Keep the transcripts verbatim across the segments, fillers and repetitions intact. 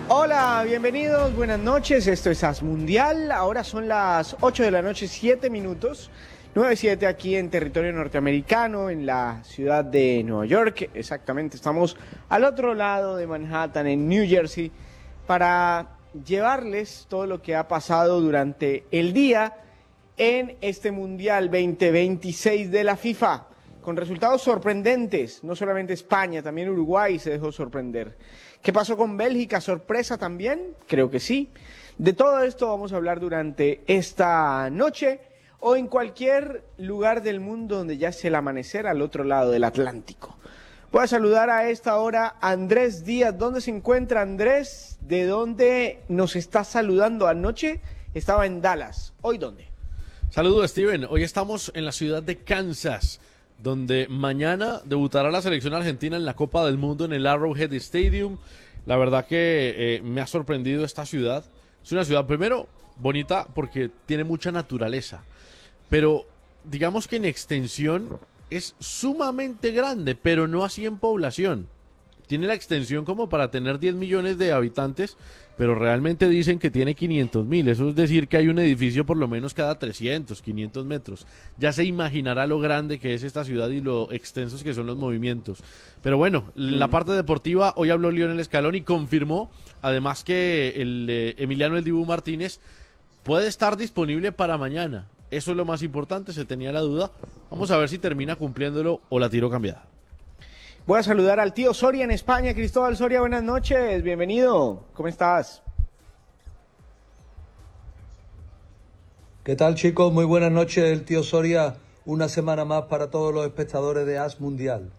Hola, bienvenidos, buenas noches, esto es As Mundial, ahora son las ocho de la noche, siete minutos, nueve siete aquí en territorio norteamericano, en la ciudad de Nueva York, exactamente, estamos al otro lado de Manhattan, en New Jersey, para llevarles todo lo que ha pasado durante el día en este Mundial veinte veintiséis de la FIFA, con resultados sorprendentes, no solamente España, también Uruguay se dejó sorprender. ¿Qué pasó con Bélgica? ¿Sorpresa también? Creo que sí. De todo esto vamos a hablar durante esta noche o en cualquier lugar del mundo donde ya es el amanecer al otro lado del Atlántico. Voy a saludar a esta hora a Andrés Díaz. ¿Dónde se encuentra Andrés? ¿De dónde nos está saludando anoche? Estaba en Dallas. ¿Hoy dónde? Saludos, Steven. Hoy estamos en la ciudad de Kansas, donde mañana debutará la selección argentina en la Copa del Mundo en el Arrowhead Stadium. La verdad que eh, me ha sorprendido esta ciudad. Es una ciudad, primero, bonita porque tiene mucha naturaleza, pero digamos que en extensión es sumamente grande, pero no así en población. Tiene la extensión como para tener diez millones de habitantes, pero realmente dicen que tiene quinientos mil. Eso es decir que hay un edificio por lo menos cada trescientos, quinientos metros. Ya se imaginará lo grande que es esta ciudad y lo extensos que son los movimientos. Pero bueno, en la parte deportiva, hoy habló Lionel Scaloni y confirmó además que el eh, Emiliano El Dibu Martínez puede estar disponible para mañana. Eso es lo más importante, se tenía la duda. Vamos a ver si termina cumpliéndolo o la tiro cambiada. Voy a saludar al tío Soria en España. Cristóbal Soria, buenas noches, bienvenido. ¿Cómo estás? ¿Qué tal, chicos? Muy buenas noches, el tío Soria. Una semana más para todos los espectadores de As Mundial.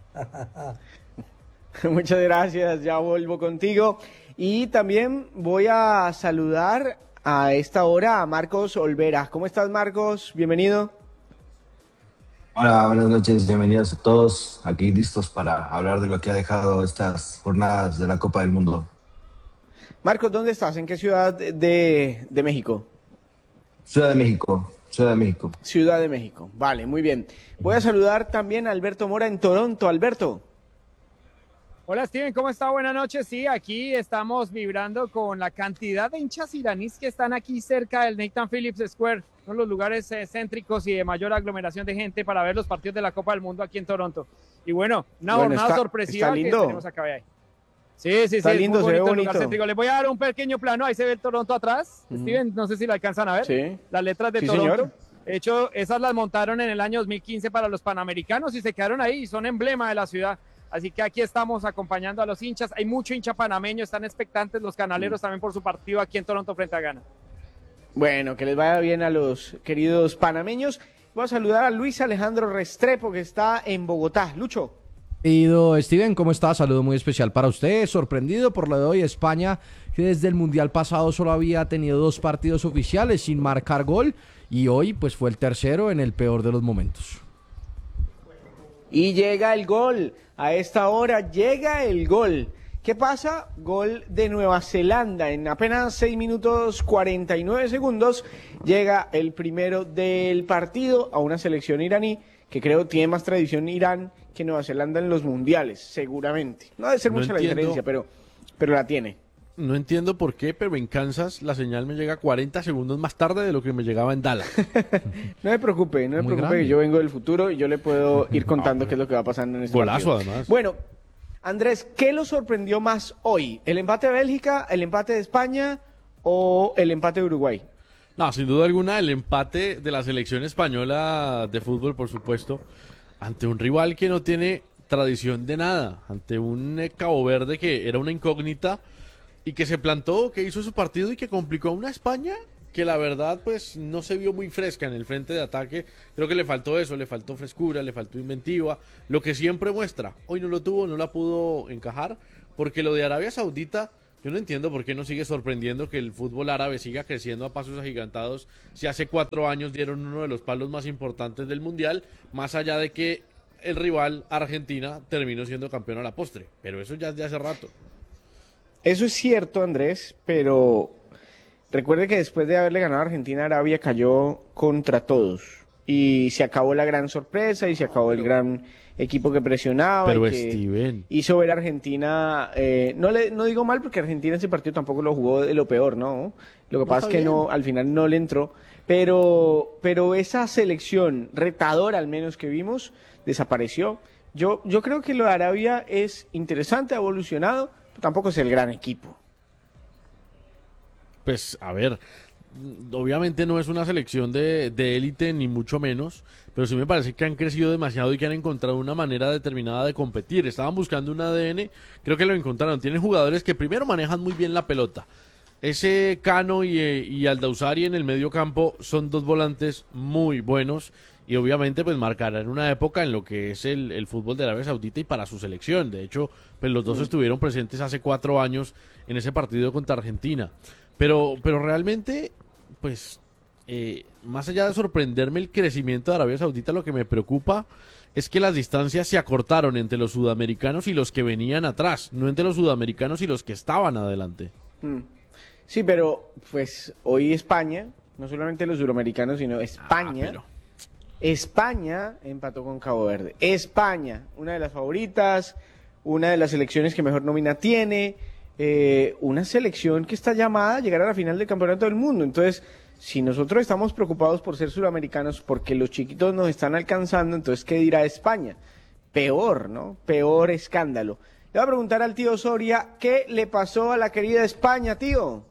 Muchas gracias, ya vuelvo contigo. Y también voy a saludar a esta hora a Marcos Olvera. ¿Cómo estás, Marcos? Bienvenido. Hola, buenas noches, bienvenidos a todos, aquí listos para hablar de lo que ha dejado estas jornadas de la Copa del Mundo. Marcos, ¿dónde estás? ¿En qué ciudad de, de México? Ciudad de México, Ciudad de México. Ciudad de México, vale, muy bien. Voy a saludar también a Alberto Mora en Toronto. Alberto. Hola Steven, ¿cómo está? Buenas noches. Sí, aquí estamos vibrando con la cantidad de hinchas iraníes que están aquí cerca del Nathan Phillips Square, uno de los lugares eh, céntricos y de mayor aglomeración de gente para ver los partidos de la Copa del Mundo aquí en Toronto. Y bueno, una bueno, jornada está, sorpresiva está lindo. que tenemos acá ahí. Sí, sí, está sí, lindo, es muy se ve bonito el bonito. lugar céntrico. Les voy a dar un pequeño plano, ahí se ve el Toronto atrás. Uh-huh. Steven, no sé si la alcanzan a ver. Sí. Las letras de sí, Toronto. Señor. De hecho, esas las montaron en el año dos mil quince para los Panamericanos y se quedaron ahí y son emblema de la ciudad. Así que aquí estamos acompañando a los hinchas. Hay mucho hincha panameño, están expectantes los canaleros también por su partido aquí en Toronto frente a Ghana. Bueno, que les vaya bien a los queridos panameños. Voy a saludar a Luis Alejandro Restrepo, que está en Bogotá. Lucho. Querido Steven, ¿cómo está? Saludo muy especial para usted. Sorprendido por lo de hoy, España, que desde el Mundial pasado solo había tenido dos partidos oficiales sin marcar gol, y hoy pues fue el tercero en el peor de los momentos. Y llega el gol. A esta hora llega el gol. ¿Qué pasa? Gol de Nueva Zelanda. En apenas seis minutos cuarenta y nueve segundos llega el primero del partido a una selección iraní que creo tiene más tradición Irán que Nueva Zelanda en los mundiales, seguramente. No debe ser No mucha entiendo. la diferencia, pero, pero la tiene. No entiendo por qué, pero en Kansas la señal me llega cuarenta segundos más tarde de lo que me llegaba en Dallas. No se preocupe, no se Muy preocupe, grande. que yo vengo del futuro y yo le puedo ir contando qué es lo que va pasando en este Golazo, partido. además. Bueno, Andrés, ¿qué lo sorprendió más hoy? ¿El empate de Bélgica, el empate de España o el empate de Uruguay? No, sin duda alguna, el empate de la selección española de fútbol, por supuesto, ante un rival que no tiene tradición de nada, ante un eh, Cabo Verde que era una incógnita y que se plantó, que hizo su partido y que complicó a una España que la verdad pues no se vio muy fresca en el frente de ataque. Creo que le faltó eso, le faltó frescura, le faltó inventiva, lo que siempre muestra. Hoy no lo tuvo, no la pudo encajar, porque lo de Arabia Saudita, yo no entiendo por qué no sigue sorprendiendo que el fútbol árabe siga creciendo a pasos agigantados si hace cuatro años dieron uno de los palos más importantes del Mundial, más allá de que el rival, Argentina, terminó siendo campeón a la postre, pero eso ya es de hace rato. Eso es cierto, Andrés, pero recuerde que después de haberle ganado a Argentina, Arabia cayó contra todos y se acabó la gran sorpresa y se acabó el gran equipo que presionaba Pero y que Steven, hizo ver a Argentina, eh, no le no digo mal porque Argentina ese partido tampoco lo jugó de lo peor, ¿no? Lo que No, pasa es está que no, al final no le entró, pero, pero esa selección retadora al menos que vimos desapareció. Yo, yo creo que lo de Arabia es interesante, ha evolucionado, pero tampoco es el gran equipo. pues a ver, obviamente no es una selección de de élite ni mucho menos, pero sí me parece que han crecido demasiado y que han encontrado una manera determinada de competir. Estaban buscando un A D N, creo que lo encontraron. Tienen jugadores que primero manejan muy bien la pelota. Ese Cano y, eh, y Aldausari en el medio campo son dos volantes muy buenos y obviamente pues marcarán una época en lo que es el, el fútbol de Arabia Saudita y para su selección. De hecho, pues los dos estuvieron presentes hace cuatro años en ese partido contra Argentina. Pero, pero realmente, pues, eh, más allá de sorprenderme el crecimiento de Arabia Saudita, lo que me preocupa es que las distancias se acortaron entre los sudamericanos y los que venían atrás, no entre los sudamericanos y los que estaban adelante. Mm. Sí, pero pues hoy España, no solamente los suramericanos, sino España, Ah, pero- España empató con Cabo Verde. España, una de las favoritas, una de las selecciones que mejor nómina tiene, eh, una selección que está llamada a llegar a la final del Campeonato del Mundo. Entonces, si nosotros estamos preocupados por ser suramericanos porque los chiquitos nos están alcanzando, entonces, ¿qué dirá España? Peor, ¿no? Peor escándalo. Le voy a preguntar al tío Soria, ¿qué le pasó a la querida España, tío?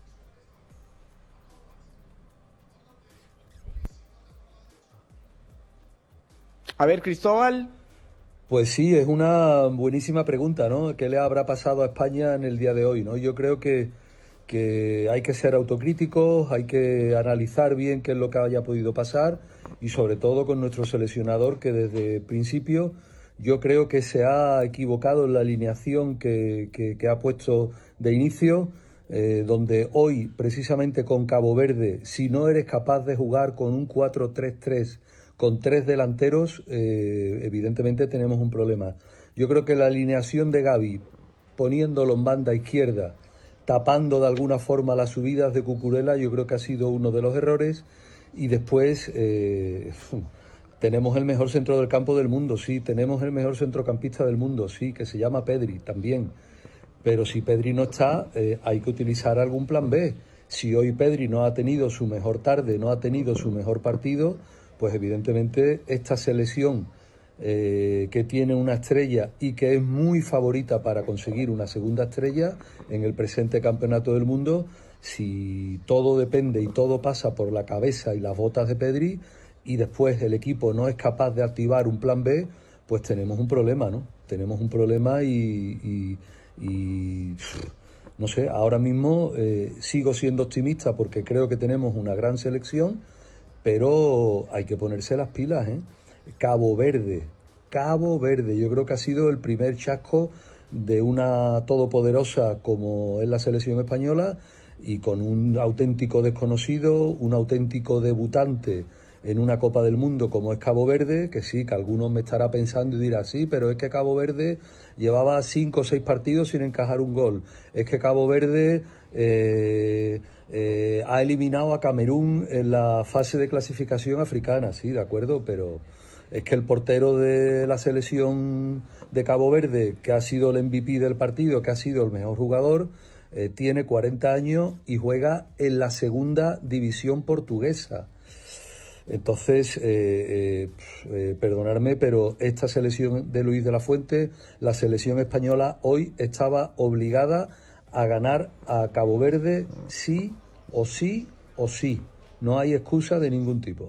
A ver, Cristóbal. Pues sí, es una buenísima pregunta, ¿no? ¿Qué le habrá pasado a España en el día de hoy, ¿no? Yo creo que, que hay que ser autocríticos, hay que analizar bien qué es lo que haya podido pasar y sobre todo con nuestro seleccionador que desde el principio yo creo que se ha equivocado en la alineación que, que, que ha puesto de inicio, eh, donde hoy precisamente con Cabo Verde, si no eres capaz de jugar con un cuatro tres tres con tres delanteros, eh, evidentemente tenemos un problema. Yo creo que la alineación de Gavi, poniéndolo en banda izquierda, tapando de alguna forma las subidas de Cucurella, yo creo que ha sido uno de los errores. Y después eh, tenemos el mejor centro del campo del mundo, sí, tenemos el mejor centrocampista del mundo, sí, que se llama Pedri también. Pero si Pedri no está, eh, hay que utilizar algún plan B. Si hoy Pedri no ha tenido su mejor tarde, no ha tenido su mejor partido, pues evidentemente esta selección eh, que tiene una estrella y que es muy favorita para conseguir una segunda estrella en el presente campeonato del mundo, si todo depende y todo pasa por la cabeza y las botas de Pedri y después el equipo no es capaz de activar un plan B, pues tenemos un problema, ¿no? Tenemos un problema y, y, y no sé, ahora mismo eh, sigo siendo optimista porque creo que tenemos una gran selección, pero hay que ponerse las pilas, ¿eh? Cabo Verde, Cabo Verde, yo creo que ha sido el primer chasco de una todopoderosa como es la selección española y con un auténtico desconocido, un auténtico debutante en una Copa del Mundo como es Cabo Verde, que sí, que algunos me estará pensando y dirá, sí, pero es que Cabo Verde llevaba cinco o seis partidos sin encajar un gol, es que Cabo Verde eh, eh, ha eliminado a Camerún en la fase de clasificación africana, sí, de acuerdo, pero es que el portero de la selección de Cabo Verde, que ha sido el M V P del partido, que ha sido el mejor jugador, eh, tiene cuarenta años y juega en la segunda división portuguesa. Entonces, eh, eh, eh, perdonadme, pero esta selección de Luis de la Fuente, la selección española hoy estaba obligada a ganar a Cabo Verde sí o sí o sí. No hay excusa de ningún tipo.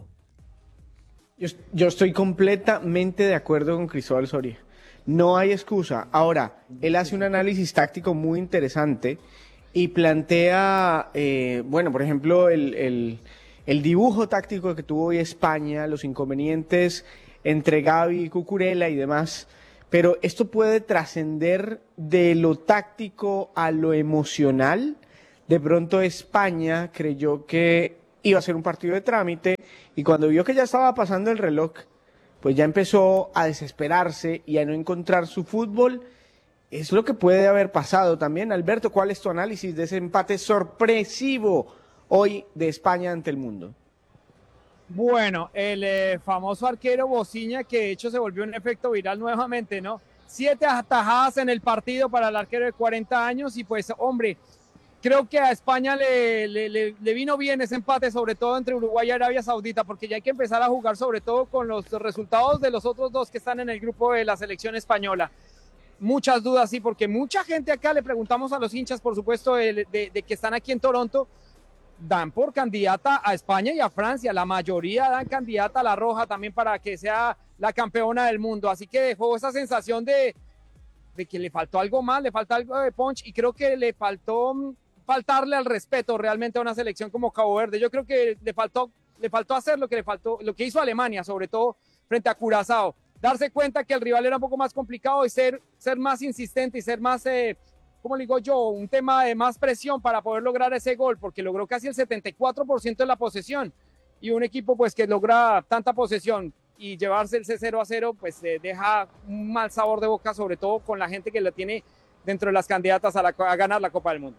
Yo, yo estoy completamente de acuerdo con Cristóbal Soria. No hay excusa. Ahora, él hace un análisis táctico muy interesante y plantea, eh, bueno, por ejemplo, el, el, el dibujo táctico que tuvo hoy España, los inconvenientes entre Gavi y Cucurella y demás, pero esto puede trascender de lo táctico a lo emocional. De pronto España creyó que iba a ser un partido de trámite y cuando vio que ya estaba pasando el reloj, pues ya empezó a desesperarse y a no encontrar su fútbol. Es lo que puede haber pasado también. Alberto, ¿cuál es tu análisis de ese empate sorpresivo hoy de España ante el mundo? Bueno, el eh, famoso arquero Bociña, que de hecho se volvió un efecto viral nuevamente, ¿no? Siete atajadas en el partido para el arquero de cuarenta años y pues, hombre, creo que a España le, le, le, le vino bien ese empate, sobre todo entre Uruguay y Arabia Saudita, porque ya hay que empezar a jugar sobre todo con los resultados de los otros dos que están en el grupo de la selección española. Muchas dudas, sí, porque mucha gente acá, le preguntamos a los hinchas, por supuesto, de, de, de que están aquí en Toronto, dan por candidata a España y a Francia, la mayoría dan candidata a la Roja también para que sea la campeona del mundo, así que dejó esa sensación de, de que le faltó algo más, le falta algo de punch y creo que le faltó faltarle al respeto realmente a una selección como Cabo Verde. Yo creo que le faltó, le faltó hacer lo que le faltó, lo que hizo Alemania, sobre todo frente a Curazao, darse cuenta que el rival era un poco más complicado y ser, ser más insistente y ser más eh, como le digo yo, un tema de más presión para poder lograr ese gol, porque logró casi el setenta y cuatro por ciento de la posesión, y un equipo pues que logra tanta posesión y llevarse el cero a cero, pues eh, deja un mal sabor de boca, sobre todo con la gente que la tiene dentro de las candidatas a, la, a ganar la Copa del Mundo.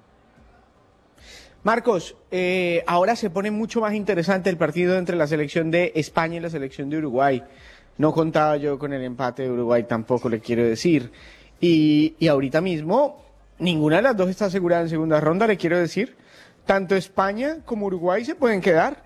Marcos, eh, ahora se pone mucho más interesante el partido entre la selección de España y la selección de Uruguay. No contaba yo con el empate de Uruguay, tampoco le quiero decir. Y, y ahorita mismo, ninguna de las dos está asegurada en segunda ronda, le quiero decir. Tanto España como Uruguay se pueden quedar.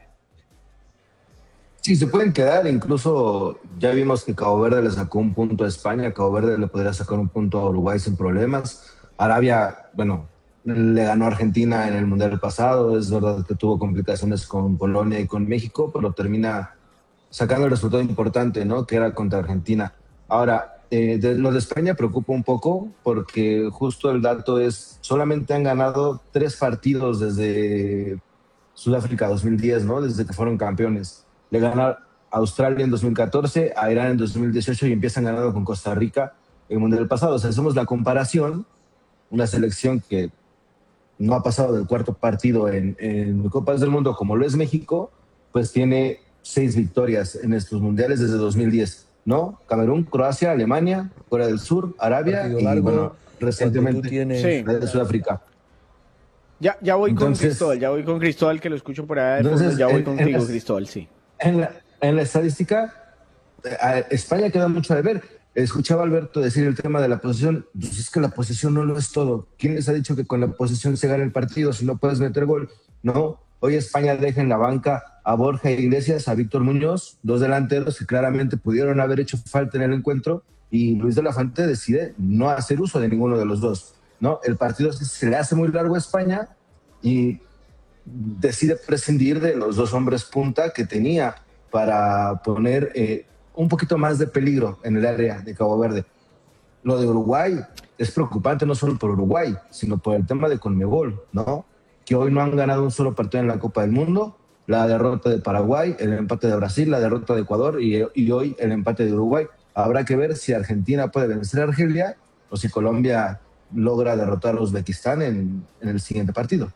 Sí, se pueden quedar. Incluso ya vimos que Cabo Verde le sacó un punto a España. Cabo Verde le podría sacar un punto a Uruguay sin problemas. Arabia, bueno, le ganó a Argentina en el Mundial pasado. Es verdad que tuvo complicaciones con Polonia y con México, pero termina sacando el resultado importante, ¿no? Que era contra Argentina. Ahora, eh, de, lo de España preocupa un poco porque justo el dato es, solamente han ganado tres partidos desde Sudáfrica dos mil diez, ¿no? Desde que fueron campeones. Le ganaron a Australia en dos mil catorce, a Irán en dos mil dieciocho y empiezan ganando con Costa Rica en el Mundial pasado. O sea, hacemos la comparación, una selección que no ha pasado del cuarto partido en, en Copas del Mundo como lo es México, pues tiene seis victorias en estos mundiales desde dos mil diez, ¿no? Camerún, Croacia, Alemania, Corea del Sur, Arabia y, largo, bueno, recientemente tienes... sí. de Sudáfrica. Ya, ya voy entonces, con Cristóbal, ya voy con Cristóbal, que lo escucho por allá. Entonces, ya voy en, contigo, en la, Cristóbal, sí. En la, en la estadística, España queda mucho de ver. Escuchaba a Alberto decir el tema de la posesión. Pues es que la posesión no lo es todo. ¿Quién les ha dicho que con la posesión se gana el partido si no puedes meter gol? No. Hoy España deja en la banca a Borja Iglesias, a Víctor Muñoz, dos delanteros que claramente pudieron haber hecho falta en el encuentro, y Luis de la Fuente decide no hacer uso de ninguno de los dos, ¿no? El partido se le hace muy largo a España y decide prescindir de los dos hombres punta que tenía para poner eh, un poquito más de peligro en el área de Cabo Verde. Lo de Uruguay es preocupante no solo por Uruguay, sino por el tema de Conmebol, ¿no? Que hoy no han ganado un solo partido en la Copa del Mundo, la derrota de Paraguay, el empate de Brasil, la derrota de Ecuador y, y hoy el empate de Uruguay. Habrá que ver si Argentina puede vencer a Argelia o si Colombia logra derrotar a Uzbekistán en, en el siguiente partido.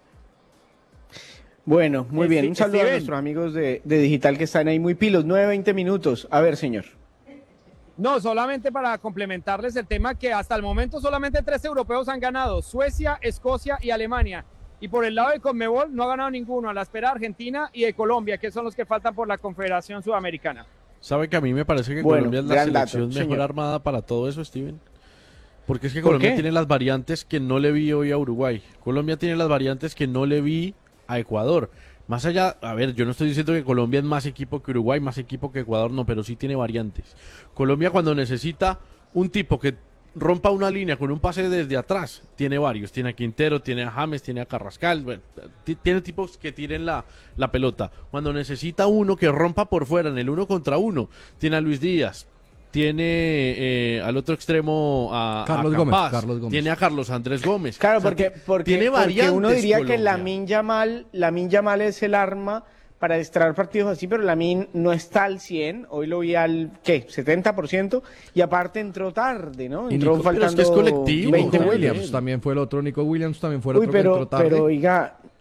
Bueno, muy bien. Un saludo a nuestros amigos de, de Digital que están ahí muy pilos. nueve, veinte minutos. A ver, señor. No, solamente para complementarles el tema que hasta el momento solamente tres europeos han ganado: Suecia, Escocia y Alemania. Y por el lado de Conmebol no ha ganado ninguno, a la espera Argentina y de Colombia, que son los que faltan por la Confederación Sudamericana. ¿Sabe que a mí me parece que bueno, Colombia es la selección dato, mejor señor. armada para todo eso, Steven? Porque es que Colombia tiene las variantes que no le vi hoy a Uruguay. Colombia tiene las variantes que no le vi a Ecuador. Más allá, a ver, yo no estoy diciendo que Colombia es más equipo que Uruguay, más equipo que Ecuador, no, pero sí tiene variantes. Colombia, cuando necesita un tipo que rompa una línea con un pase desde atrás, tiene varios, tiene a Quintero, tiene a James, tiene a Carrascal, bueno, tiene tipos que tiren la, la pelota. Cuando necesita uno que rompa por fuera en el uno contra uno, tiene a Luis Díaz, tiene eh, al otro extremo a Carlos, a Gómez, Capaz, Carlos Gómez, tiene a Carlos Andrés Gómez. Claro, porque, porque, tiene variantes, porque uno diría Colombia. que Lamine Yamal, Lamine Yamal es el arma para distraer partidos así, pero Lamine no está al cien, hoy lo vi al, ¿qué? setenta por ciento, y aparte entró tarde, ¿no? Entró Nico, faltando es que es colectivo, veinte Nico Williams. Williams también fue el otro, Nico Williams también fue el Uy, otro pero, que entró tarde. pero oiga,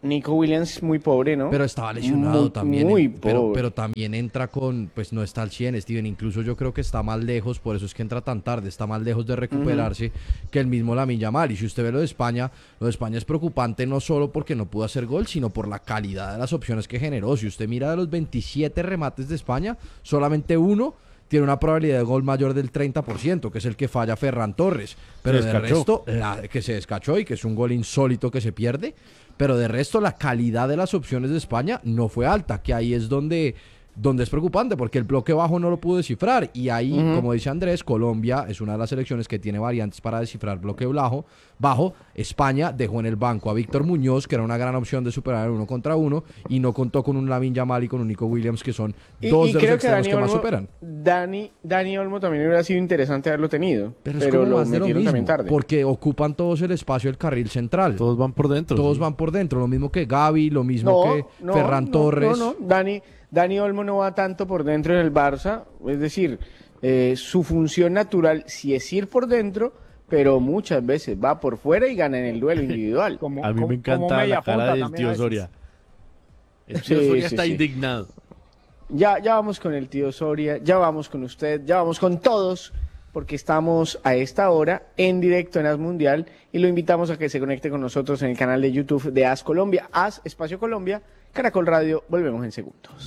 Nico Williams muy pobre, ¿no? Pero estaba lesionado muy, también. Muy eh, pero, pobre. pero también entra con, pues no está al cien, Steven. Incluso yo creo que está más lejos, por eso es que entra tan tarde, está más lejos de recuperarse uh-huh. que el mismo Lamine Yamal. Y si usted ve lo de España, lo de España es preocupante no solo porque no pudo hacer gol, sino por la calidad de las opciones que generó. Si usted mira de los veintisiete remates de España, solamente uno tiene una probabilidad de gol mayor del treinta por ciento, que es el que falla Ferran Torres. Pero de resto, la, que se descachó y que es un gol insólito que se pierde. Pero de resto, la calidad de las opciones de España no fue alta, que ahí es donde, donde es preocupante, porque el bloque bajo no lo pudo descifrar. Y ahí, uh-huh. como dice Andrés, Colombia es una de las selecciones que tiene variantes para descifrar bloque bajo. bajo. España dejó en el banco a Víctor Muñoz, que era una gran opción de superar el uno contra uno, y no contó con un Lamine Yamal y con un Nico Williams, que son y, dos y de los creo extremos que, Dani que más Olmo, superan. Dani, Dani Olmo también hubiera sido interesante haberlo tenido, pero, pero, es como lo más de lo metieron mismo, también tarde. Porque ocupan todos el espacio del carril central. Todos van por dentro. Todos sí. van por dentro, lo mismo que Gavi, lo mismo no, que no, Ferran no, Torres. No, no, Dani, Dani Olmo no va tanto por dentro en el Barça, es decir, eh, su función natural sí es ir por dentro, pero muchas veces va por fuera y gana en el duelo individual. Como, a mí me encanta la cara del tío Soria. El tío sí, Soria sí, está sí. indignado. Ya, ya vamos con el tío Soria, ya vamos con usted, ya vamos con todos, porque estamos a esta hora en directo en AS Mundial y lo invitamos a que se conecte con nosotros en el canal de YouTube de AS Colombia, AS Espacio Colombia, Caracol Radio. Volvemos en segundos.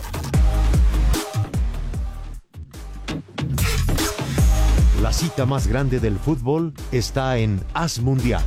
La cita más grande del fútbol está en AS Mundial.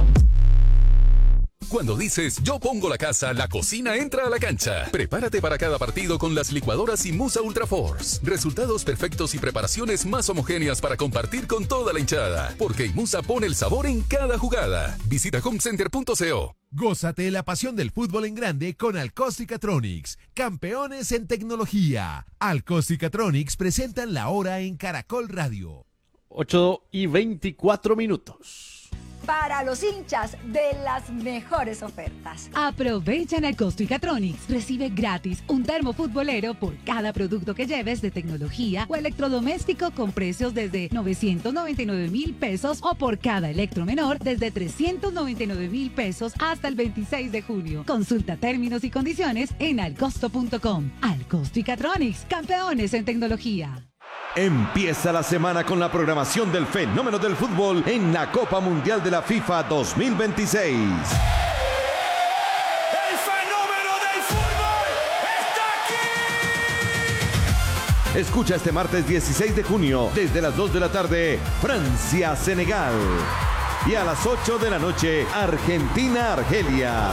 Cuando dices yo pongo la casa, la cocina entra a la cancha. Prepárate para cada partido con las licuadoras Imusa Ultra Force. Resultados perfectos y preparaciones más homogéneas para compartir con toda la hinchada. Porque Imusa pone el sabor en cada jugada. Visita homecenter punto co. Gózate la pasión del fútbol en grande con Alcostica-Tronics, campeones en tecnología. Alcostica-Tronics presentan la hora en Caracol Radio. ocho y veinticuatro minutos. Para los hinchas de las mejores ofertas. Aprovecha en Alcostica-Tronics. Recibe gratis un termo futbolero por cada producto que lleves de tecnología o electrodoméstico con precios desde novecientos noventa y nueve mil pesos o por cada electromenor desde trescientos noventa y nueve mil pesos hasta el veintiséis de junio. Consulta términos y condiciones en alcosto punto com. Alcostica-Tronics, campeones en tecnología. Empieza la semana con la programación del fenómeno del fútbol en la Copa Mundial de la FIFA dos mil veintiséis. ¡El fenómeno del fútbol está aquí! Escucha este martes dieciséis de junio, desde las dos de la tarde, Francia-Senegal. Y a las ocho de la noche, Argentina-Argelia.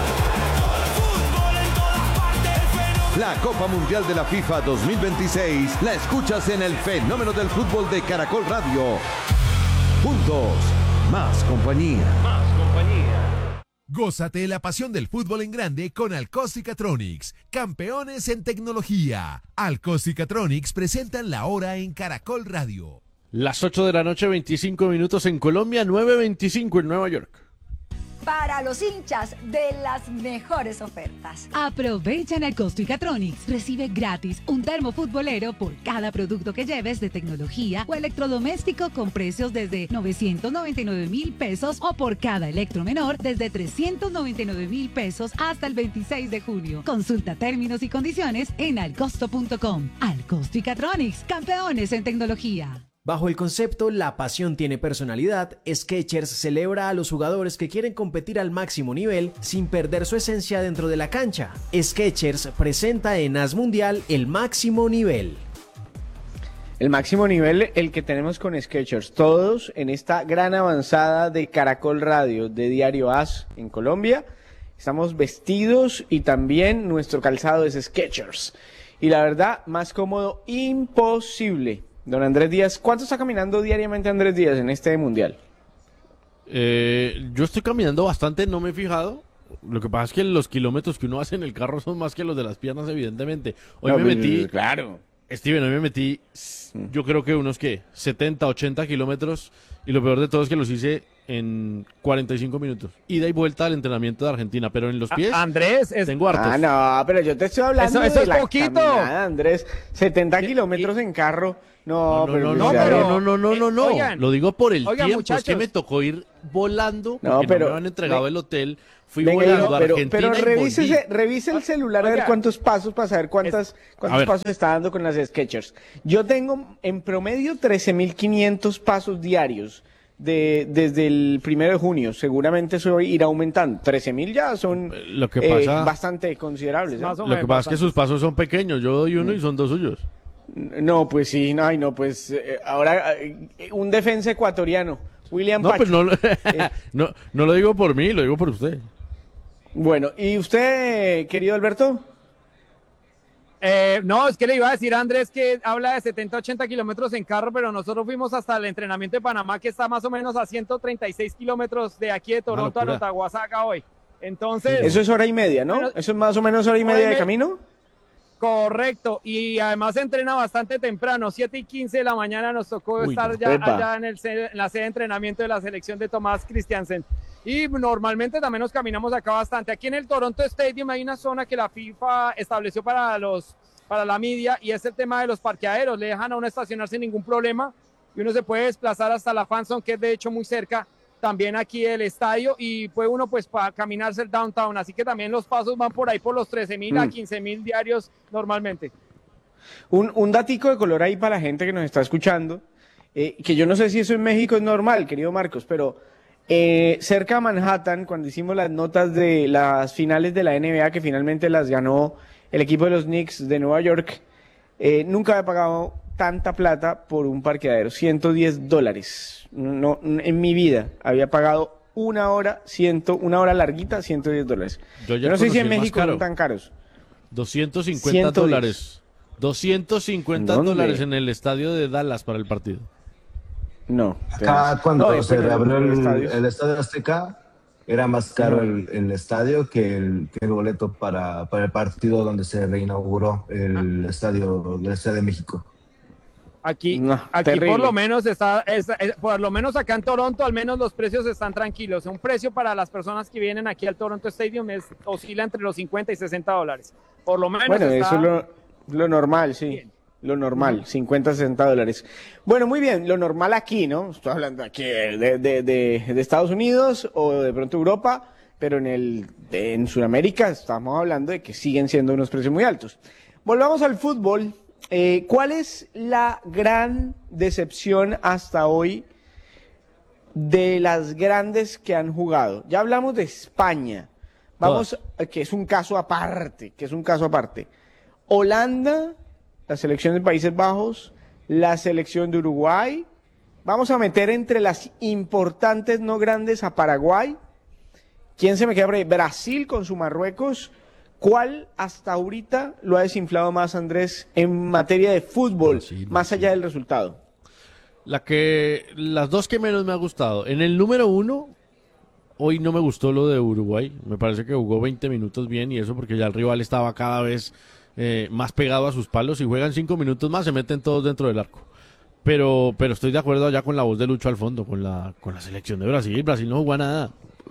La Copa Mundial de la FIFA dos mil veintiséis la escuchas en el fenómeno del fútbol de Caracol Radio. Juntos, más compañía. Más compañía. Gózate la pasión del fútbol en grande con Alcostica-Tronics, campeones en tecnología. Alcostica-Tronics presentan la hora en Caracol Radio. Las ocho de la noche, veinticinco minutos en Colombia, nueve veinticinco en Nueva York. Para los hinchas de las mejores ofertas. Aprovecha en Alcostica-Tronics. Recibe gratis un termo futbolero por cada producto que lleves de tecnología o electrodoméstico con precios desde novecientos noventa y nueve mil pesos o por cada electromenor desde trescientos noventa y nueve mil pesos hasta el veintiséis de junio. Consulta términos y condiciones en alcosto punto com. Alcostica-Tronics, campeones en tecnología. Bajo el concepto La pasión tiene personalidad, Skechers celebra a los jugadores que quieren competir al máximo nivel sin perder su esencia dentro de la cancha. Skechers presenta en AS Mundial el máximo nivel. El máximo nivel, el que tenemos con Skechers. Todos en esta gran avanzada de Caracol Radio, de Diario AS en Colombia. Estamos vestidos y también nuestro calzado es Skechers. Y la verdad, más cómodo imposible. Don Andrés Díaz, ¿cuánto está caminando diariamente Andrés Díaz en este mundial? Eh, yo estoy caminando bastante, no me he fijado. Lo que pasa es que los kilómetros que uno hace en el carro son más que los de las piernas, evidentemente. Hoy no, me metí... Claro. Steven, hoy me metí, yo creo que unos, ¿qué? setenta, ochenta kilómetros. Y lo peor de todo es que los hice en cuarenta y cinco minutos. Ida y vuelta al entrenamiento de Argentina, pero en los pies A- Andrés, es... tengo hartos. Ah, no, pero yo te estoy hablando Eso- eso de es la poquito. caminada, Andrés. setenta kilómetros en carro. No, No, no, pero no, pues no, ya pero ves. no, no, no, no, no. oigan, Lo digo por el oigan, tiempo. Es que muchachos. me tocó ir volando porque No, no, pero- me habían entregado ve- el hotel. Fui Venga, volando pero, a pero, Argentina pero y revise, volví. ese- revise el celular a ver Oiga. cuántos pasos para saber cuántas, cuántos ver. pasos está dando con las Skechers. Yo tengo en promedio trece mil quinientos pasos diarios de, desde el primero de junio. Seguramente eso irá aumentando. trece mil ya son Lo que eh, pasa- bastante considerables. ¿eh? Más o Lo que menos, pasa es que bastante. sus pasos son pequeños. Yo doy uno y son dos suyos. No, pues sí, no, ay, no, pues eh, ahora eh, un defensa ecuatoriano, William No, Pacho. pues no, lo- no, no lo digo por mí, lo digo por usted. Bueno, ¿y usted, querido Alberto? Eh, no, es que le iba a decir a Andrés que habla de setenta, ochenta kilómetros en carro, pero nosotros fuimos hasta el entrenamiento de Panamá, que está más o menos a ciento treinta y seis kilómetros de aquí de Toronto a locura. Notaguasaca hoy. Entonces, Eso es hora y media, ¿no? Pero- Eso es más o menos hora y Hora y media de me- camino. correcto, y además se entrena bastante temprano, siete y quince de la mañana nos tocó Uy, estar no. ya Epa. allá en, el, se- en la sede de entrenamiento de la selección de Tomás Christiansen. Y normalmente también nos caminamos acá bastante. Aquí en el Toronto Stadium hay una zona que la FIFA estableció para los para la media y es el tema de los parqueaderos. Le dejan a uno estacionar sin ningún problema y uno se puede desplazar hasta la fan zone, que es de hecho muy cerca también aquí del estadio, y puede uno pues para caminarse el downtown. Así que también los pasos van por ahí por los trece mil a Mm. quince mil diarios normalmente. Un, un datico de color ahí para la gente que nos está escuchando, eh, que yo no sé si eso en México es normal, querido Marcos, pero eh, cerca de Manhattan, cuando hicimos las notas de las finales de la N B A, que finalmente las ganó el equipo de los Knicks de Nueva York, eh, nunca había pagado tanta plata por un parqueadero, ciento diez dólares. No, en mi vida había pagado una hora, ciento, una hora larguita, ciento diez dólares. Yo ya Yo no sé si conocí en el más México caro. son tan caros. doscientos cincuenta ciento diez. dólares. doscientos cincuenta ¿Dónde? dólares en el estadio de Dallas para el partido. No. Acá cuando No, se pero reabrió los el, estadios. el Estadio Azteca, era más caro Ajá. el, el estadio que el, que el boleto para, para el partido donde se reinauguró el estadio del Estadio de México. Aquí, No, aquí terrible. por lo menos está, es- es- por lo menos acá en Toronto, al menos los precios están tranquilos. Un precio para las personas que vienen aquí al Toronto Stadium es, oscila entre los cincuenta y sesenta dólares. Por lo menos Bueno, está eso es lo, lo normal, sí. bien. Lo normal, cincuenta, sesenta dólares. Bueno, muy bien, lo normal aquí, ¿no? Estoy hablando aquí de, de, de, de Estados Unidos o de pronto Europa, pero en, el, de- en Sudamérica estamos hablando de que siguen siendo unos precios muy altos. Volvamos al fútbol. Eh, ¿Cuál es la gran decepción hasta hoy de las grandes que han jugado? Ya hablamos de España. Vamos, eh, que es un caso aparte, que es un caso aparte. Holanda, la selección de Países Bajos, la selección de Uruguay. Vamos a meter entre las importantes no grandes a Paraguay. ¿Quién se me queda por ahí? Brasil con su Marruecos. ¿Cuál hasta ahorita lo ha desinflado más, Andrés, en materia de fútbol, Brasil, más Brasil. allá del resultado? La que, las dos que menos me ha gustado. En el número uno, hoy no me gustó lo de Uruguay. Me parece que jugó veinte minutos bien y eso porque ya el rival estaba cada vez eh, más pegado a sus palos. Si juegan cinco minutos más, se meten todos dentro del arco. Pero, pero estoy de acuerdo allá con la voz de Lucho al fondo, con la, con la selección de Brasil. Brasil no jugó a nada.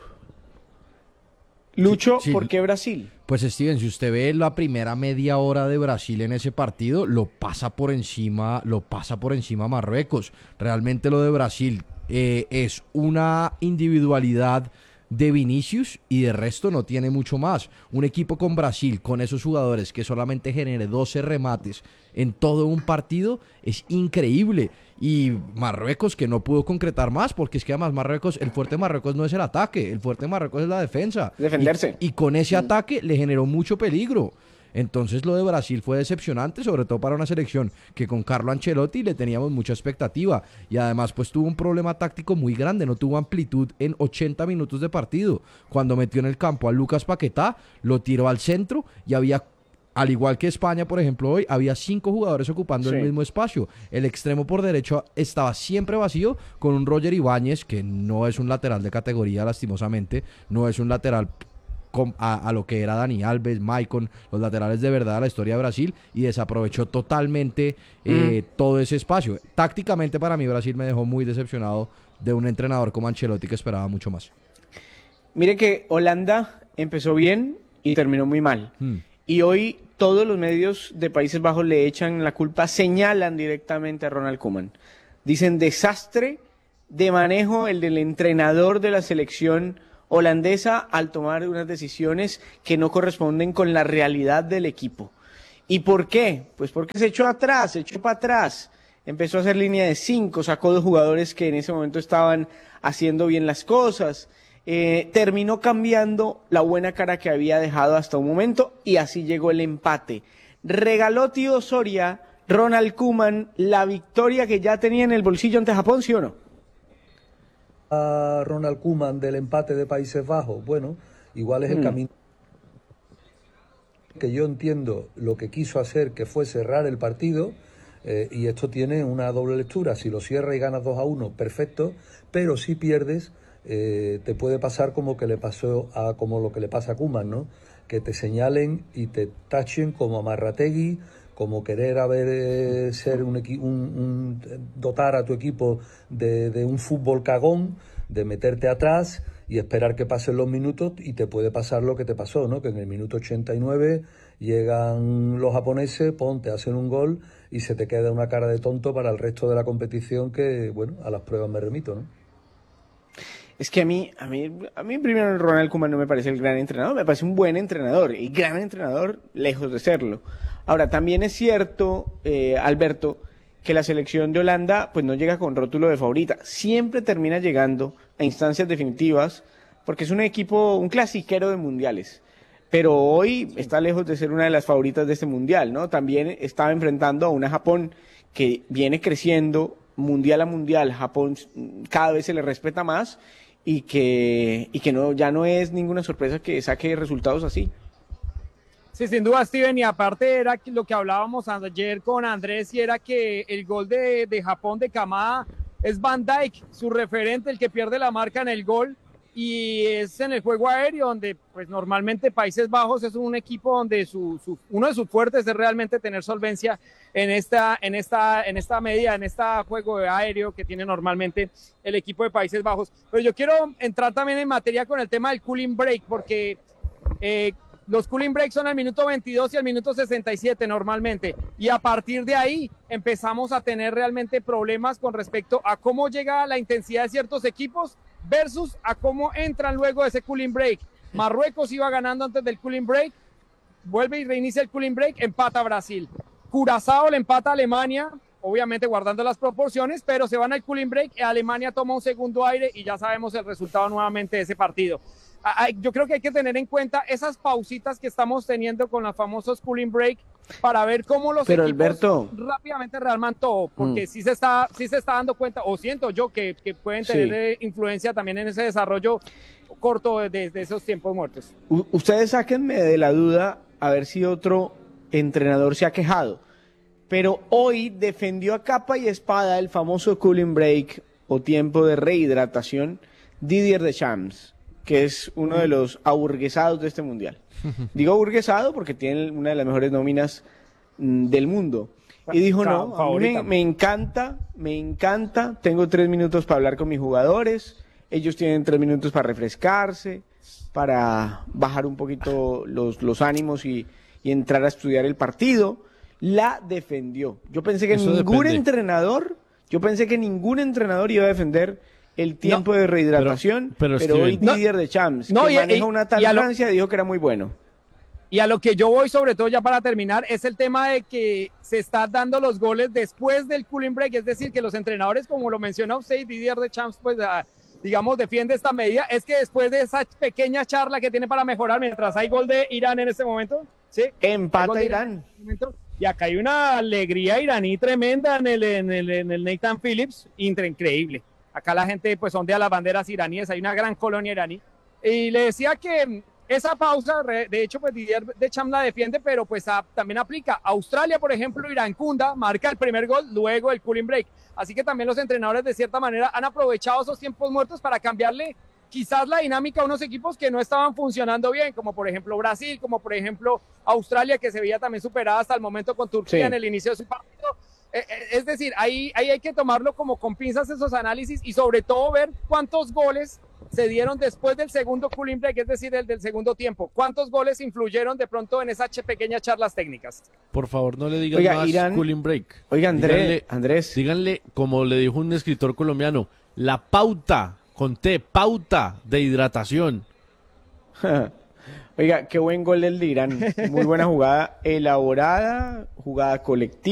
Lucho, Sí, sí. ¿por qué Brasil? Pues Steven, si usted ve la primera media hora de Brasil en ese partido, lo pasa por encima, lo pasa por encima Marruecos. Realmente lo de Brasil eh, es una individualidad de Vinicius y de resto no tiene mucho más. Un equipo con Brasil, con esos jugadores que solamente genere doce remates en todo un partido, es increíble. Y Marruecos que no pudo concretar más, porque es que además Marruecos, el fuerte de Marruecos no es el ataque, el fuerte de Marruecos es la defensa. Defenderse. Y, y con ese ataque le generó mucho peligro. Entonces lo de Brasil fue decepcionante, sobre todo para una selección que con Carlo Ancelotti le teníamos mucha expectativa. Y además pues tuvo un problema táctico muy grande, no tuvo amplitud en ochenta minutos de partido. Cuando metió en el campo a Lucas Paquetá, lo tiró al centro y había... Al igual que España, por ejemplo, hoy había cinco jugadores ocupando Sí. el mismo espacio. El extremo por derecho estaba siempre vacío con un Roger Ibáñez, que no es un lateral de categoría, lastimosamente. No es un lateral com- a, a lo que era Dani Alves, Maicon, los laterales de verdad de la historia de Brasil, y desaprovechó totalmente eh, todo ese espacio. Tácticamente para mí Brasil me dejó muy decepcionado de un entrenador como Ancelotti, que esperaba mucho más. Mire que Holanda empezó bien y terminó muy mal. Hmm. Y hoy todos los medios de Países Bajos le echan la culpa, señalan directamente a Ronald Koeman. Dicen desastre de manejo el del entrenador de la selección holandesa al tomar unas decisiones que no corresponden con la realidad del equipo. ¿Y por qué? Pues porque se echó atrás, se echó para atrás. Empezó a hacer línea de cinco, sacó dos jugadores que en ese momento estaban haciendo bien las cosas. Eh, terminó cambiando la buena cara que había dejado hasta un momento y así llegó el empate. Regaló Tío Soria, Ronald Koeman, la victoria que ya tenía en el bolsillo ante Japón, ¿sí o no? A Ronald Koeman del empate de Países Bajos, bueno, igual es el mm. camino que yo entiendo lo que quiso hacer, que fue cerrar el partido, eh, y esto tiene una doble lectura. Si lo cierras y ganas dos a uno, perfecto, pero si pierdes, eh, te puede pasar como que le pasó a como lo que le pasa a Koeman, ¿no? Que te señalen y te tachen como Amarrategui, como querer haber eh, ser un, un, un dotar a tu equipo de, de un fútbol cagón, de meterte atrás y esperar que pasen los minutos, y te puede pasar lo que te pasó, ¿no? Que en el minuto ochenta y nueve llegan los japoneses, pon, te hacen un gol y se te queda una cara de tonto para el resto de la competición, que, bueno, a las pruebas me remito, ¿no? Es que a mí, a mí, a mí primero Ronald Koeman no me parece el gran entrenador, me parece un buen entrenador, y gran entrenador lejos de serlo. Ahora, también es cierto, eh, Alberto, que la selección de Holanda pues no llega con rótulo de favorita, siempre termina llegando a instancias definitivas, porque es un equipo, un clasiquero de mundiales, pero hoy está lejos de ser una de las favoritas de este mundial, ¿no? También estaba enfrentando a una Japón que viene creciendo mundial a mundial, Japón cada vez se le respeta más, y que, y que no, ya no es ninguna sorpresa que saque resultados así. Sí, sin duda, Steven, y aparte era lo que hablábamos ayer con Andrés, y era que el gol de, de Japón de Kamada es Van Dijk, su referente, el que pierde la marca en el gol, y es en el juego aéreo, donde pues normalmente Países Bajos es un equipo donde su, su, uno de sus fuertes es realmente tener solvencia en esta, en esta, en esta medida, en este juego aéreo que tiene normalmente el equipo de Países Bajos. Pero yo quiero entrar también en materia con el tema del cooling break, porque eh, los cooling breaks son al minuto veintidós y al minuto sesenta y siete normalmente, y a partir de ahí empezamos a tener realmente problemas con respecto a cómo llega la intensidad de ciertos equipos versus a cómo entran luego de ese cooling break. Marruecos iba ganando antes del cooling break, vuelve y reinicia el cooling break, empata a Brasil. Curazao le empata a Alemania, obviamente guardando las proporciones, pero se van al cooling break y Alemania toma un segundo aire y ya sabemos el resultado nuevamente de ese partido. Yo creo que hay que tener en cuenta esas pausitas que estamos teniendo con los famosos cooling break para ver cómo los Pero, equipos Alberto, rápidamente rearman todo, porque mm. sí, se está, sí se está dando cuenta, o siento yo que, que pueden tener sí. influencia también en ese desarrollo corto de, de, de esos tiempos muertos. U- ustedes sáquenme de la duda a ver si otro entrenador se ha quejado, pero hoy defendió a capa y espada el famoso cooling break o tiempo de rehidratación Didier Deschamps, que es uno de los aburguesados de este mundial. Digo aburguesado porque tiene una de las mejores nóminas mm, del mundo. Y dijo, no, a mí me, me encanta, me encanta, tengo tres minutos para hablar con mis jugadores, ellos tienen tres minutos para refrescarse, para bajar un poquito los, los ánimos y, y entrar a estudiar el partido. La defendió. Yo pensé que Eso ningún depende. entrenador, yo pensé que ningún entrenador iba a defender el tiempo no, de rehidratación, pero, pero, pero hoy Didier no, Deschamps, no, que y, maneja y, una tal Francia, dijo que era muy bueno. Y a lo que yo voy, sobre todo ya para terminar, es el tema de que se están dando los goles después del cooling break, es decir, que los entrenadores, como lo mencionó usted, Didier Deschamps, pues a, digamos, defiende esta medida, es que después de esa pequeña charla que tiene para mejorar, mientras hay gol de Irán en este momento, ¿sí? Empata Irán. Irán y acá hay una alegría iraní tremenda en el, en el, en el Nathan Phillips, increíble. Acá la gente pues ondea las banderas iraníes, hay una gran colonia iraní. Y le decía que esa pausa, de hecho pues Didier Deschamps la defiende, pero pues a, también aplica. Australia, por ejemplo, iracunda, marca el primer gol, luego el cooling break. Así que también los entrenadores de cierta manera han aprovechado esos tiempos muertos para cambiarle quizás la dinámica a unos equipos que no estaban funcionando bien, como por ejemplo Brasil, como por ejemplo Australia, que se veía también superada hasta el momento con Turquía sí. en el inicio de su partido. Eh, Es decir, ahí, ahí hay que tomarlo como con pinzas esos análisis y sobre todo ver cuántos goles se dieron después del segundo cooling break, es decir, el del segundo tiempo. ¿Cuántos goles influyeron de pronto en esas pequeñas charlas técnicas? Por favor, no le digan Oiga, más Irán- cooling break. Oiga, Andrés, Díganle- Andrés. Díganle, como le dijo un escritor colombiano, la pauta, con T, pauta de hidratación. Oiga, qué buen gol del de Irán. Muy buena jugada elaborada, jugada colectiva.